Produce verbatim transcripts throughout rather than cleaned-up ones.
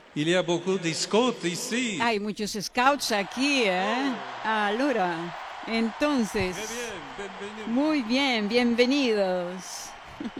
Il y a beaucoup de scouts ici. Hay muchos scouts aquí, ¿eh? Allora, entonces, Très bien, bienvenue. muy bien, bienvenidos.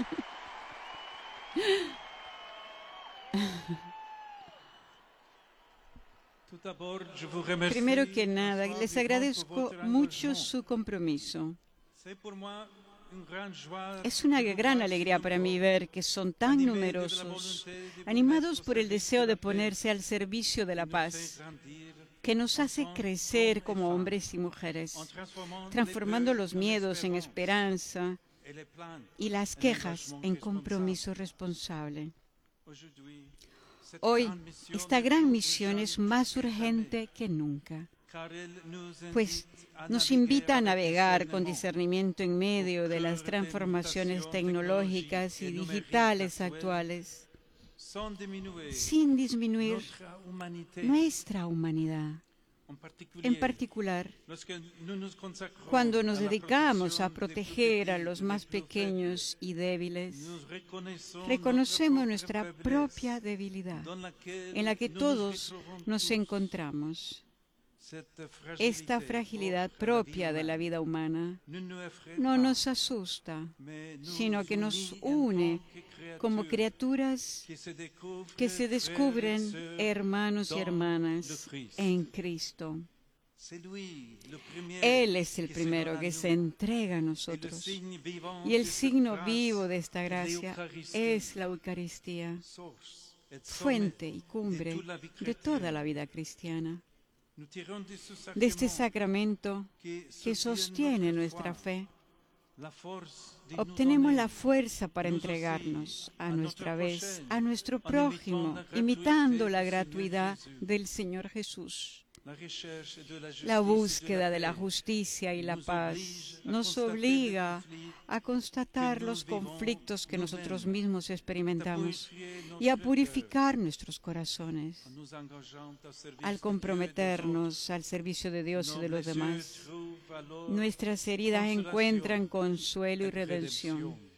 Tout d'abord, je vous remercie Primero que un nada, soir les vivant agradezco pour votre mucho engagement. su compromiso. C'est pour moi une grande joie Es una de vous gran voir alegría si para mí nombreux, ver que son tan animés de la numerosos, volonté de vous animados mettre au por el service deseo de la de paix, ponerse al servicio de qui la nous fait paz, grandir que nos en hace tant crecer qu'hommes et como femmes, hombres y mujeres, en transformant transformando les los peurs en miedos en espérance esperanza et les plaintes y las en quejas engagement en responsable. compromiso responsable. Aujourd'hui, cette Hoy, grande mission esta est gran plus misión es urgente más que jamais, urgente que nunca, car elle nous pues invite à nos naviguer invita a avec navegar con discernement discernimiento en au medio de cœur las des transformaciones mutations tecnológicas technologiques y et numériques digitales actuelles, actuales, sans diminuer sin disminuir notre humanité. nuestra humanidad. En En particulier, particular, lorsque nous nous consacrons cuando nos à la dedicamos a protection des plus proteger a petits, los des más plus pequeños y débiles, faibles, nous reconnaissons reconocemos notre nuestra propre propia faiblesse, debilidad, dans laquelle en la que nous nous todos retrouvons nos tous. encontramos. Cette Esta fragilité fragilidad propre à la vie propia de la humaine vida humana ne nous effraie no pas, nos asusta, mais nous sino que nos unit en une tant que como créatures criaturas qui se découvrent que se frères et descubren sœurs hermanos y dans le hermanas Christ. en Cristo. C'est lui, le premier, Él es el qui se primero donne à que nous. se entrega a Et le nosotros. signe vivant Y el de cette signo grâce vivo de esta est gracia l'Eucharistie, es la Eucaristía, source et sommet fuente y de cumbre toute la vie de toda chrétienne. la vida cristiana. Nous tirons de ce De este sacrement sacramento qui que sostiene sostiene nuestra foi, fe, la force de nous obtenemos donner, la fuerza para nous aussi, entregarnos a a nuestra notre vez prochain, a nuestro en prójimo, imitant la imitando gratuité la du Seigneur gratuidad Jésus. del Señor Jesús. La recherche de la La justice et búsqueda de la paix justicia y la nous paz oblige a nos constater obliga les conflits a constatar que los nous vivons conflictos que nosotros nous-mêmes, mismos à experimentamos purifier y a notre purificar nuestros corazones cœur, en nous engageant au service al de Dieu et des autres. comprometernos al servicio de Dios y Nos de los blessures demás. trouvent alors Nuestras heridas consolación encuentran consuelo y et redención. rédemption.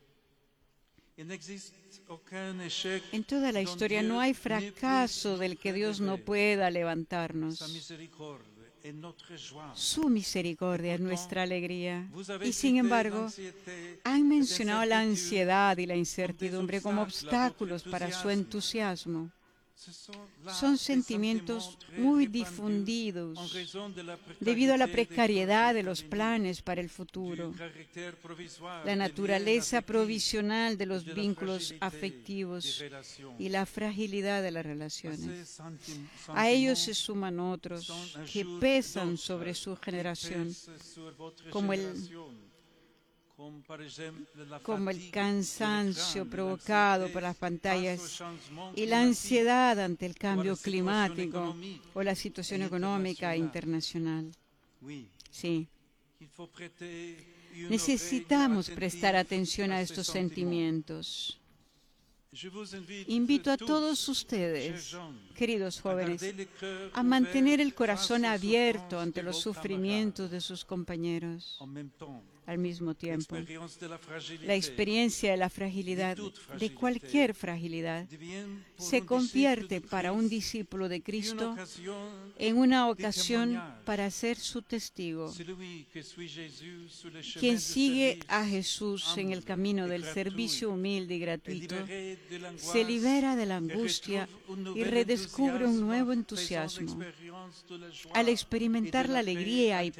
Il n'existe aucun échec En toda la dont historia Dieu no hay ne fracaso puisse del que Dios no relever. pueda Sa levantarnos. miséricorde est notre joie. Su misericordia es nuestra alegría. Vous avez Y sin cité embargo, l'anxiété, han mencionado la incertitude ansiedad y la incertidumbre como obstáculos a votre obstáculos para su entusiasmo. entusiasmo. Ce sont là Son des sentimientos sentiments très muy répandus difundidos en raison de la debido a la précarité des precariedad de projets los à venir, planes para el du futuro, caractère provisoire la des liens naturaleza affectifs provisional de los et de la vínculos fragilité afectivos des relations. y la fragilidad de las À relaciones. ces sentim- A ellos se sentiments suman otros s'en que ajoutent pesan d'autres sobre su qui generación, pèsent sur votre como el, génération, comme par exemple la como el fatigue cansancio de l'écran, provocado l'anxiété por las face au pantallas changement y la climatique, ansiedad ante el o a la cambio situación climático económica o la situación e económica internacional. internacional. Oui, Sí, il faut prêter une necesitamos oreille prestar attentive atención a ces estos sentiments. sentimientos. Je vous invite Invito a tous, todos chers ustedes, jeunes, queridos a jóvenes, garder le cœur a mantener el ouvert corazón face aux abierto souffrances ante de los vos sufrimientos camarades. de sus compañeros En même temps, al mismo tiempo. l'expérience de la fragilité La experiencia de la fragilidad, de cualquier fragilidad, devient pour se un convierte disciple de para un Christ discípulo de une Cristo occasion en una de ocasión témoignage. para ser su testigo. Celui que suit Jésus sur le chemin Quien du sigue service, a Jesús en el humble camino et del gratuit, servicio humilde y est gratuito, libéré de l'angoisse se libera de la et angustia retrouve un y nouvel redescubre un nuevo enthousiasme, faisant entusiasmo l'expérience de la joie al experimentar et de la la paix alegría y